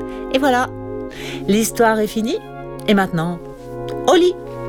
Et voilà, l'histoire est finie. Et maintenant, au lit!